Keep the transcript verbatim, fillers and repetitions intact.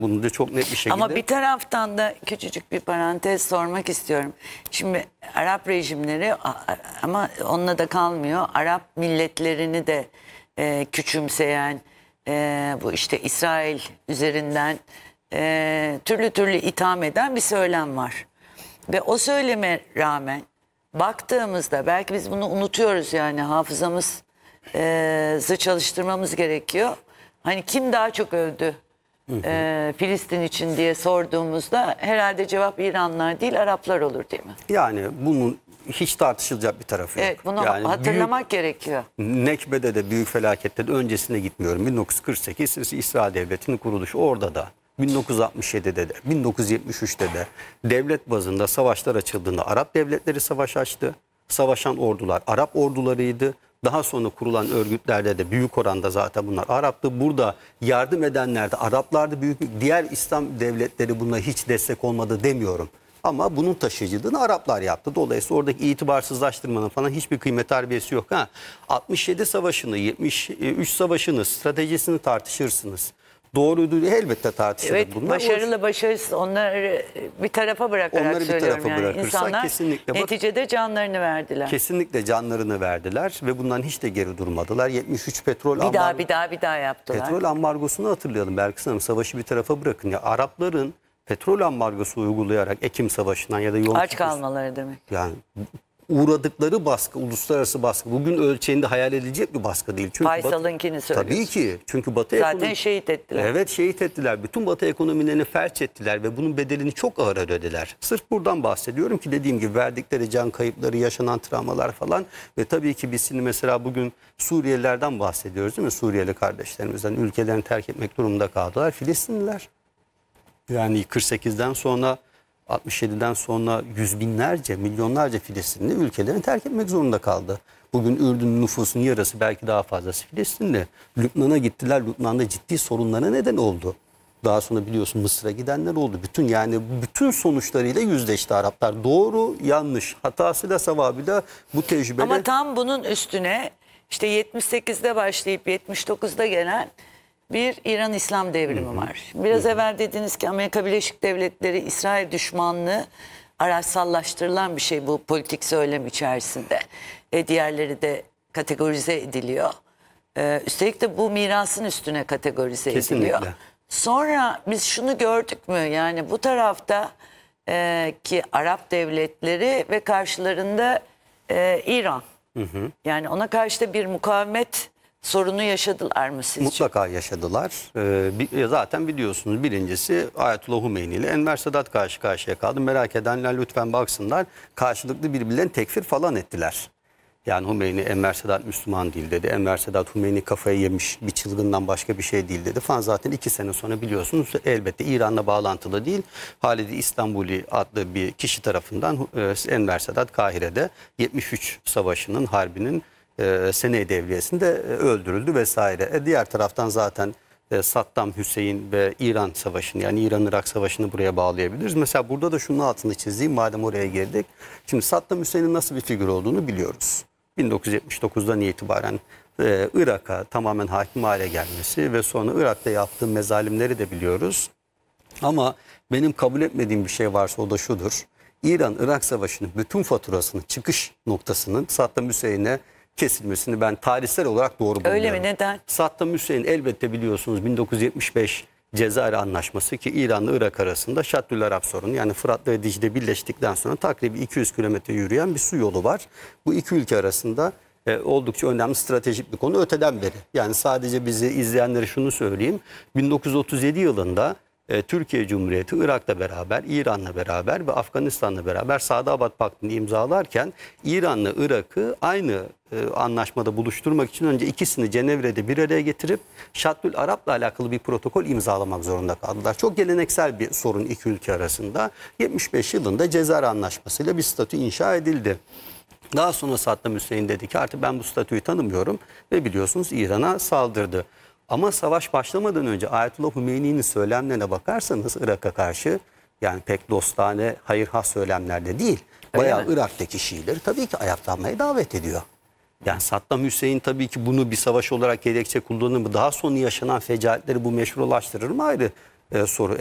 Bunu da çok net bir şekilde. Ama bir taraftan da küçücük bir parantez sormak istiyorum. Şimdi Arap rejimleri ama onunla da kalmıyor. Arap milletlerini de e, küçümseyen e, bu işte İsrail üzerinden e, türlü türlü itham eden bir söylem var. Ve o söyleme rağmen baktığımızda belki biz bunu unutuyoruz, yani hafızamızı e, çalıştırmamız gerekiyor. Hani kim daha çok övdü e, Filistin için diye sorduğumuzda herhalde cevap İranlılar değil Araplar olur, değil mi? Yani bunun hiç tartışılacak bir tarafı yok. Evet, bunu yani hatırlamak büyük, gerekiyor. Nekbe'de de büyük felakette de öncesine gitmiyorum. bin dokuz yüz kırk sekiz İsrail Devleti'nin kuruluşu orada da. bin dokuz yüz altmış yedi'de de, bin dokuz yüz yetmiş üç'te de devlet bazında savaşlar açıldığında Arap devletleri savaş açtı. Savaşan ordular Arap ordularıydı. Daha sonra kurulan örgütlerde de büyük oranda zaten bunlar Arap'tı. Burada yardım edenler de Araplardı. Büyük, diğer İslam devletleri buna hiç destek olmadı demiyorum. Ama bunun taşıyıcılığını Araplar yaptı. Dolayısıyla oradaki itibarsızlaştırmanın falan hiçbir kıymet harbiyesi yok. Ha, altmış yedi savaşını, yetmiş üç savaşını, stratejisini tartışırsınız. Doğruydu elbette tartışılır Evet, bunlar. başarılı başarısız onları bir tarafa bırakarak Onları bir söylüyorum. tarafa Yani bırakırsak İnsanlar kesinlikle bak- neticede canlarını verdiler. Kesinlikle canlarını verdiler ve bundan hiç de geri durmadılar. yetmiş üç petrol Bir daha ambar- bir daha bir daha yaptılar. petrol ambargosunu hatırlayalım Belkıs Hanım. Savaşı bir tarafa bırakın. Ya Arapların petrol ambargosu uygulayarak Ekim Savaşı'ndan ya da Yom Aç Kippur- kalmaları demek. yani uğradıkları baskı, uluslararası baskı bugün ölçeğinde hayal edilecek bir baskı değil. Çünkü Faysal'ınkini Batı- söylüyorsun. Tabii ki. Çünkü Batı Zaten ekonomi- şehit ettiler. Evet, şehit ettiler. Bütün Batı ekonomilerini felç ettiler ve bunun bedelini çok ağır ödediler. Sırf buradan bahsediyorum ki dediğim gibi verdikleri can kayıpları, yaşanan travmalar falan ve tabii ki biz şimdi mesela bugün Suriyelilerden bahsediyoruz değil mi? Suriyeli kardeşlerimizden ülkelerini terk etmek durumunda kaldılar. Filistinliler. Yani kırk sekiz'den sonra altmış yedi'den sonra yüz binlerce, milyonlarca Filistinli ülkelerini terk etmek zorunda kaldı. Bugün Ürdün'ün nüfusunun yarısı belki daha fazlası Filistinli. Lübnan'a gittiler. Lübnan'da ciddi sorunlara neden oldu. Daha sonra biliyorsun Mısır'a gidenler oldu. Bütün yani bütün sonuçlarıyla yüzleşti Araplar. Doğru, yanlış, hatasıyla sevabıyla bu tecrübeyle. Ama tam bunun üstüne işte yetmiş sekiz'de başlayıp yetmiş dokuz'da gelen bir İran İslam devrimi var. Biraz evvel dediniz ki Amerika Birleşik Devletleri İsrail düşmanlığı araçsallaştırılan bir şey bu politik söylem içerisinde. E, diğerleri de kategorize ediliyor. E, üstelik de bu mirasın üstüne kategorize Kesinlikle. ediliyor. Sonra biz şunu gördük mü? Yani bu tarafta e, ki Arap devletleri ve karşılarında e, İran. Hı hı. Yani ona karşı da bir mukavemet sorunu yaşadılar mı sizce? Mutlaka yaşadılar. Ee, bi- zaten biliyorsunuz birincisi Ayetullah Humeyni ile Enver Sadat karşı karşıya kaldı. Merak edenler lütfen baksınlar. Karşılıklı birbirlerini tekfir falan ettiler. Yani Humeyni Enver Sadat Müslüman değil dedi. Enver Sadat Humeyni kafayı yemiş bir çılgından başka bir şey değil dedi falan. Zaten iki sene sonra biliyorsunuz elbette İran'la bağlantılı değil. Halid-i İstanbuli adlı bir kişi tarafından e, Enver Sadat Kahire'de yetmiş üç savaşının harbinin e, sene devriyesinde e, öldürüldü vesaire. E, diğer taraftan zaten e, Saddam Hüseyin ve İran Savaşı'nı yani İran-Irak Savaşı'nı buraya bağlayabiliriz. Mesela burada da şunun altını çizeyim madem oraya girdik. Şimdi Saddam Hüseyin'in nasıl bir figür olduğunu biliyoruz. bin dokuz yüz yetmiş dokuz'dan itibaren e, Irak'a tamamen hakim hale gelmesi ve sonra Irak'ta yaptığı mezalimleri de biliyoruz. Ama benim kabul etmediğim bir şey varsa o da şudur. İran-Irak Savaşı'nın bütün faturasının çıkış noktasının Saddam Hüseyin'e kesilmesini ben tarihsel olarak doğru buluyorum. Öyle mi? Neden? Saddam Hüseyin elbette biliyorsunuz bin dokuz yüz yetmiş beş Cezayir Anlaşması ki İran'la Irak arasında Şaddül Arap sorunu yani Fırat'la ve Dicle birleştikten sonra takribi iki yüz kilometre yürüyen bir su yolu var. Bu iki ülke arasında e, oldukça önemli stratejik bir konu öteden beri. Yani sadece bizi izleyenlere şunu söyleyeyim. bin dokuz yüz otuz yedi yılında e, Türkiye Cumhuriyeti Irak'la beraber, İran'la beraber ve Afganistan'la beraber Sadabat Paktı'nı imzalarken İran'la Irak'ı aynı e, anlaşmada buluşturmak için önce ikisini Cenevre'de bir araya getirip Şaddül Arap'la alakalı bir protokol imzalamak zorunda kaldılar. Çok geleneksel bir sorun iki ülke arasında. yetmiş beş yılında Cezayir Anlaşması'yla bir statü inşa edildi. Daha sonra Saddam Hüseyin dedi ki artık ben bu statüyü tanımıyorum ve biliyorsunuz İran'a saldırdı. Ama savaş başlamadan önce Ayetullah Humeyni'nin söylemlerine bakarsanız Irak'a karşı yani pek dostane, hayırhah söylemlerde değil. Bayağı Irak'taki Şiileri tabii ki ayaklanmaya davet ediyor. Yani Saddam Hüseyin tabii ki bunu bir savaş olarak gerekçe kullanır mı? Daha sonra yaşanan fecaatleri bu meşrulaştırır mı ayrı? e, soru.